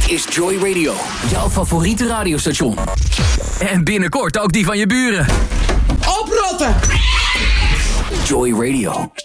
is Joy Radio, jouw favoriete radiostation. En binnenkort ook die van je buren. Oprotten! Joy Radio.